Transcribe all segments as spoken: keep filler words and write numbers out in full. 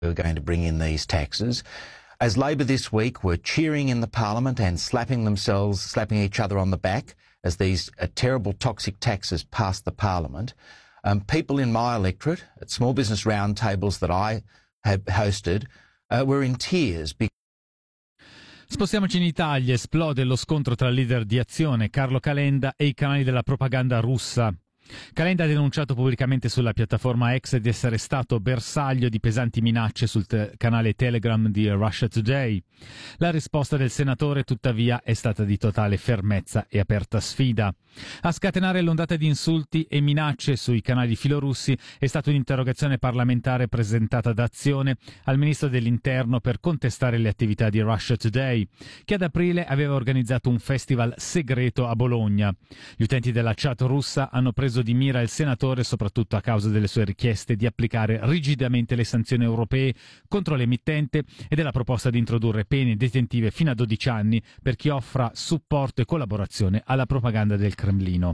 were going to bring in these taxes. As Labor this week were cheering in the Parliament and slapping themselves, slapping each other on the back as these uh, terrible toxic taxes passed the Parliament, um, people in my electorate at small business roundtables that I have hosted uh, were in tears. Because Spostiamoci in Italia, esplode lo scontro tra il leader di Azione, Carlo Calenda, e i canali della propaganda russa. Calenda ha denunciato pubblicamente sulla piattaforma X di essere stato bersaglio di pesanti minacce sul te- canale Telegram di Russia Today. La risposta del senatore, tuttavia, è stata di totale fermezza e aperta sfida. A scatenare l'ondata di insulti e minacce sui canali filorussi è stata un'interrogazione parlamentare presentata da Azione al ministro dell'Interno per contestare le attività di Russia Today, che ad aprile aveva organizzato un festival segreto a Bologna. Gli utenti della chat russa hanno preso di mira il senatore soprattutto a causa delle sue richieste di applicare rigidamente le sanzioni europee contro l'emittente e della proposta di introdurre pene detentive fino a dodici anni per chi offra supporto e collaborazione alla propaganda del Cremlino.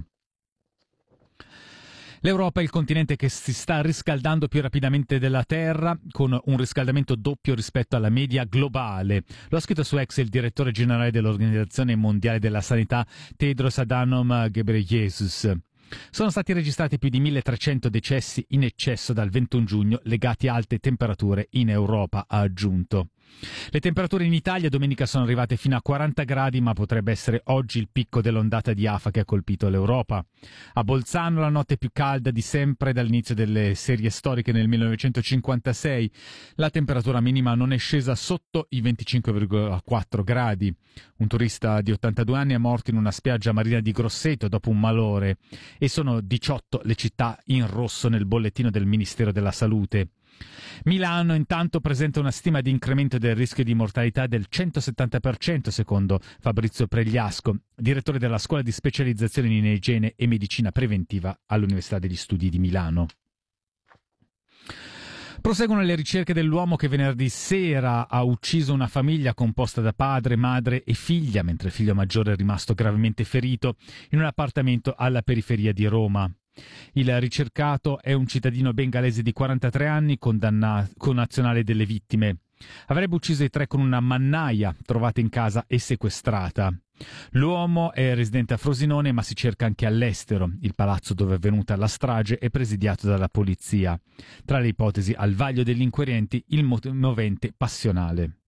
L'Europa è il continente che si sta riscaldando più rapidamente della Terra, con un riscaldamento doppio rispetto alla media globale. Lo ha scritto su X il direttore generale dell'Organizzazione Mondiale della Sanità, Tedros Adhanom Ghebreyesus. Sono stati registrati più di milletrecento decessi in eccesso dal ventuno giugno legati a alte temperature in Europa, ha aggiunto. Le temperature in Italia domenica sono arrivate fino a quaranta gradi, ma potrebbe essere oggi il picco dell'ondata di afa che ha colpito l'Europa. A Bolzano la notte più calda di sempre dall'inizio delle serie storiche nel millenovecentocinquantasei. La temperatura minima non è scesa sotto i venticinque virgola quattro gradi. Un turista di ottantadue anni è morto in una spiaggia marina di Grosseto dopo un malore e sono diciotto le città in rosso nel bollettino del Ministero della Salute. Milano intanto presenta una stima di incremento del rischio di mortalità del centosettanta per cento secondo Fabrizio Pregliasco, direttore della scuola di specializzazione in igiene e medicina preventiva all'Università degli Studi di Milano. Proseguono le ricerche dell'uomo che venerdì sera ha ucciso una famiglia composta da padre, madre e figlia, mentre il figlio maggiore è rimasto gravemente ferito in un appartamento alla periferia di Roma. Il ricercato è un cittadino bengalese di quarantatré anni, condannato connazionale delle vittime. Avrebbe ucciso i tre con una mannaia trovata in casa e sequestrata. L'uomo è residente a Frosinone, ma si cerca anche all'estero. Il palazzo dove è avvenuta la strage è presidiato dalla polizia. Tra le ipotesi al vaglio degli inquirenti il movente passionale.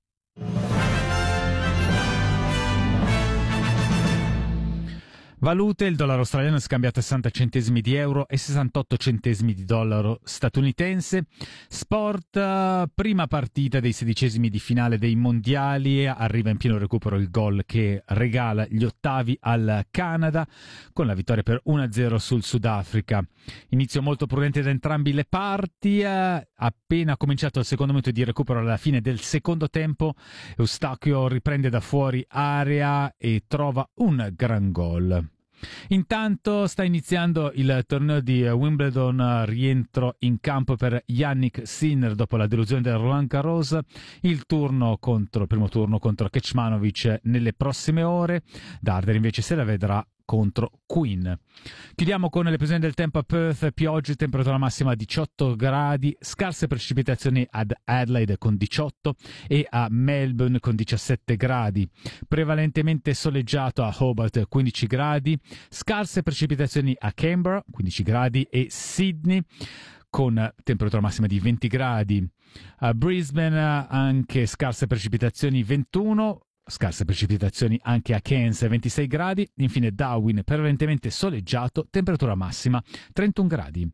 Valute: il dollaro australiano è scambiato a sessanta centesimi di euro e sessantotto centesimi di dollaro statunitense. Sport, uh, prima partita dei sedicesimi di finale dei mondiali, arriva in pieno recupero il gol che regala gli ottavi al Canada con la vittoria per uno a zero sul Sudafrica. Inizio molto prudente da entrambi le parti, uh, appena cominciato il secondo momento di recupero alla fine del secondo tempo, Eustachio riprende da fuori area e trova un gran gol. Intanto sta iniziando il torneo di Wimbledon, rientro in campo per Yannick Sinner dopo la delusione del Roland Garros, il turno contro, il primo turno contro Kecmanovic nelle prossime ore. Darder invece se la vedrà contro Queen. Chiudiamo con le previsioni del tempo a Perth: piogge, temperatura massima diciotto gradi, scarse precipitazioni ad Adelaide con diciotto e a Melbourne con diciassette gradi, prevalentemente soleggiato a Hobart quindici gradi, scarse precipitazioni a Canberra quindici gradi e Sydney con temperatura massima di venti gradi. A Brisbane anche scarse precipitazioni ventuno, scarse precipitazioni anche a Cairns ventisei gradi, infine Darwin prevalentemente soleggiato, temperatura massima trentuno gradi.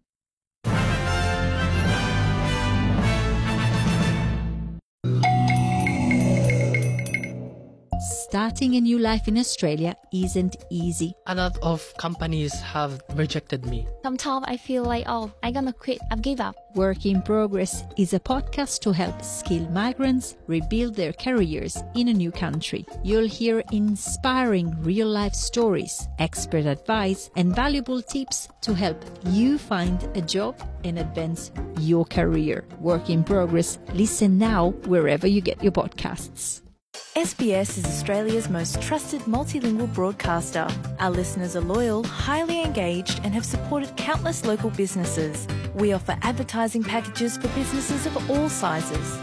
Starting a new life in Australia isn't easy. A lot of companies have rejected me. Sometimes I feel like, oh, I'm gonna quit, I've give up. Work in Progress is a podcast to help skilled migrants rebuild their careers in a new country. You'll hear inspiring real-life stories, expert advice, and valuable tips to help you find a job and advance your career. Work in Progress. Listen now wherever you get your podcasts. S B S is Australia's most trusted multilingual broadcaster. Our listeners are loyal, highly engaged, and have supported countless local businesses. We offer advertising packages for businesses of all sizes.